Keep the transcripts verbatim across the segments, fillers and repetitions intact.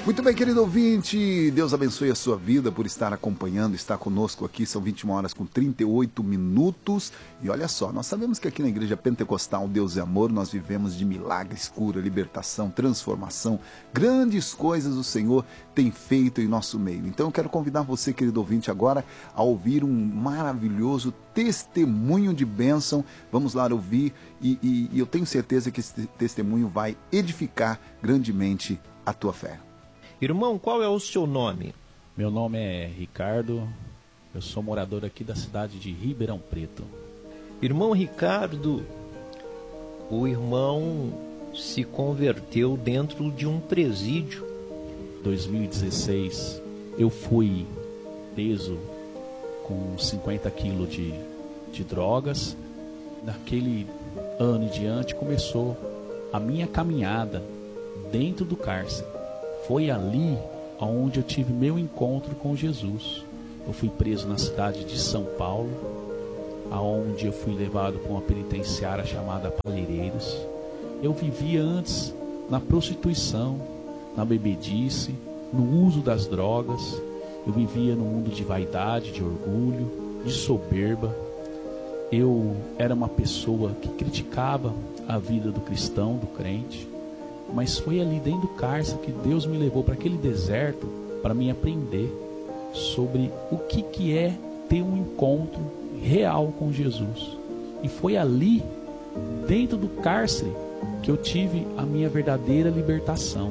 Muito bem, querido ouvinte, Deus abençoe a sua vida por estar acompanhando, estar conosco aqui. São vinte e uma horas com trinta e oito minutos. E olha só, nós sabemos que aqui na Igreja Pentecostal Deus é Amor, nós vivemos de milagres, cura, libertação, transformação. Grandes coisas o Senhor tem feito em nosso meio. Então eu quero convidar você, querido ouvinte, agora a ouvir um maravilhoso testemunho de bênção. Vamos lá ouvir e, e, e eu tenho certeza que esse testemunho vai edificar grandemente a tua fé. Irmão, qual é o seu nome? Meu nome é Ricardo, eu sou morador aqui da cidade de Ribeirão Preto. Irmão Ricardo, o irmão se converteu dentro de um presídio. Em dois mil e dezesseis, eu fui preso com cinquenta quilos de, de drogas. Naquele ano em diante começou a minha caminhada dentro do cárcere. Foi ali onde eu tive meu encontro com Jesus. Eu fui preso na cidade de São Paulo, aonde eu fui levado para uma penitenciária chamada Palheireiros. Eu vivia antes na prostituição, na bebedice, no uso das drogas. Eu vivia no mundo de vaidade, de orgulho, de soberba. Eu era uma pessoa que criticava a vida do cristão, do crente. Mas foi ali dentro do cárcere que Deus me levou para aquele deserto para me aprender sobre o que, que é ter um encontro real com Jesus. E foi ali, dentro do cárcere, que eu tive a minha verdadeira libertação.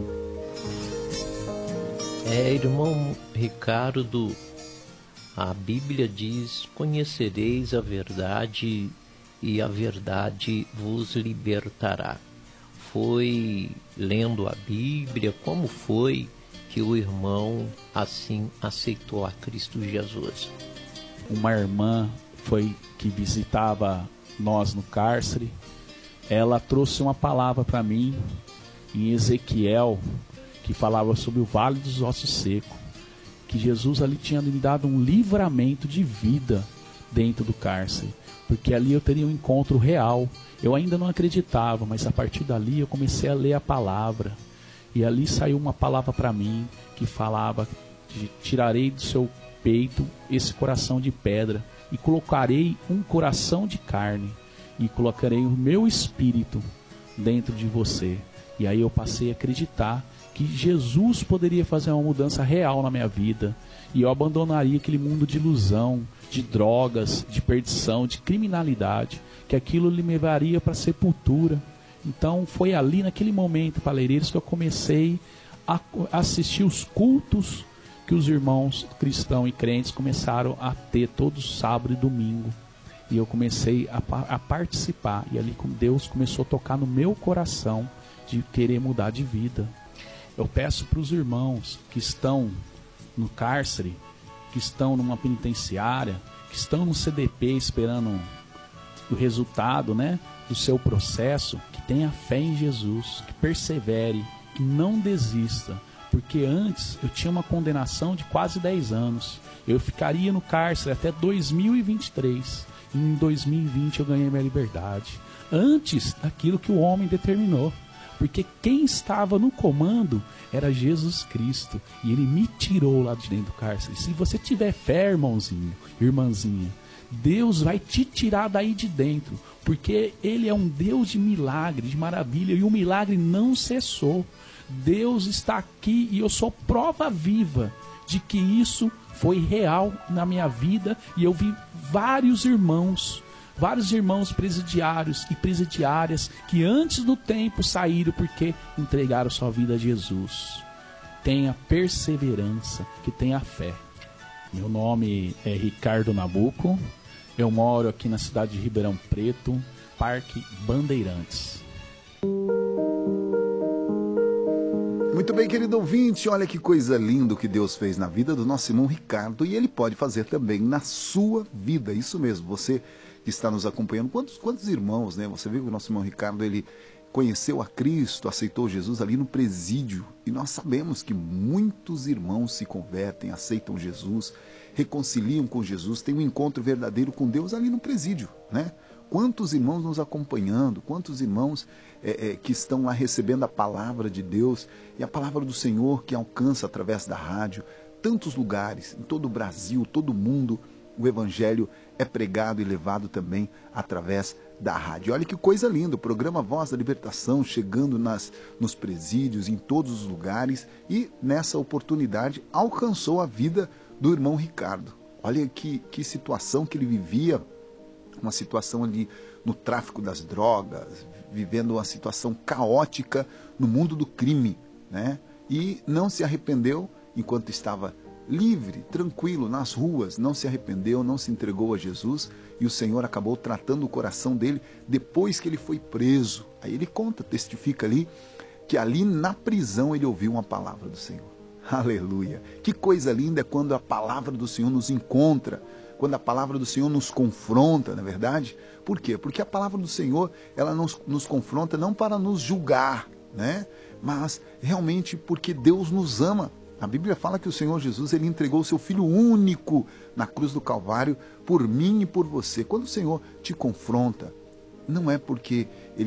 É, irmão Ricardo, a Bíblia diz: conhecereis a verdade e a verdade vos libertará. Foi lendo a Bíblia? Como foi que o irmão assim aceitou a Cristo Jesus? Uma irmã foi que visitava nós no cárcere. Ela trouxe uma palavra para mim em Ezequiel, que falava sobre o vale dos ossos secos, que Jesus ali tinha me dado um livramento de vida dentro do cárcere, porque ali eu teria um encontro real. Eu ainda não acreditava, mas a partir dali eu comecei a ler a palavra. E ali saiu uma palavra para mim que falava de tirarei do seu peito esse coração de pedra e colocarei um coração de carne e colocarei o meu espírito dentro de você. E aí eu passei a acreditar que Jesus poderia fazer uma mudança real na minha vida. E eu abandonaria aquele mundo de ilusão, de drogas, de perdição, de criminalidade, que aquilo me levaria para a sepultura. Então foi ali naquele momento, Palheireiros, que eu comecei a assistir os cultos que os irmãos cristãos e crentes começaram a ter todos sábado e domingo. E eu comecei a, a participar. E ali Deus começou a tocar no meu coração de querer mudar de vida. Eu peço para os irmãos que estão no cárcere, que estão numa penitenciária, que estão no C D P esperando o resultado, né, do seu processo, que tenha fé em Jesus, que persevere, que não desista, porque antes eu tinha uma condenação de quase dez anos, eu ficaria no cárcere até dois mil e vinte e três, e em dois mil e vinte eu ganhei minha liberdade, antes daquilo que o homem determinou, porque quem estava no comando era Jesus Cristo, e Ele me tirou lá de dentro do cárcere. Se você tiver fé, irmãozinho, irmãzinha, Deus vai te tirar daí de dentro, porque Ele é um Deus de milagre, de maravilha, e o milagre não cessou. Deus está aqui e eu sou prova viva de que isso foi real na minha vida, e eu vi vários irmãos, vários irmãos presidiários e presidiárias que antes do tempo saíram porque entregaram sua vida a Jesus. Tenha perseverança, que tenha fé. Meu nome é Ricardo Nabuco, eu moro aqui na cidade de Ribeirão Preto, Parque Bandeirantes. Muito bem, querido ouvinte, olha que coisa linda que Deus fez na vida do nosso irmão Ricardo, e Ele pode fazer também na sua vida, isso mesmo, você que está nos acompanhando, quantos, quantos irmãos, né? Você viu que o nosso irmão Ricardo, ele conheceu a Cristo, aceitou Jesus ali no presídio, e nós sabemos que muitos irmãos se convertem, aceitam Jesus, reconciliam com Jesus, têm um encontro verdadeiro com Deus ali no presídio, né? Quantos irmãos nos acompanhando, quantos irmãos é, é, que estão lá recebendo a palavra de Deus e a palavra do Senhor que alcança através da rádio, tantos lugares, em todo o Brasil, todo o mundo, o Evangelho é pregado e levado também através da rádio. Olha que coisa linda, o programa Voz da Libertação chegando nas, nos presídios, em todos os lugares, e nessa oportunidade alcançou a vida do irmão Ricardo. Olha que, que situação que ele vivia, uma situação ali no tráfico das drogas, vivendo uma situação caótica no mundo do crime, né? E não se arrependeu enquanto estava livre, tranquilo, nas ruas, não se arrependeu, não se entregou a Jesus, e o Senhor acabou tratando o coração dele depois que ele foi preso. Aí ele conta, testifica ali, que ali na prisão ele ouviu uma palavra do Senhor. Aleluia! Que coisa linda é quando a palavra do Senhor nos encontra, quando a palavra do Senhor nos confronta, não é verdade? Por quê? Porque a palavra do Senhor, ela nos, nos confronta não para nos julgar, né? Mas realmente porque Deus nos ama. A Bíblia fala que o Senhor Jesus, ele entregou o seu Filho único na cruz do Calvário por mim e por você. Quando o Senhor te confronta, não é porque ele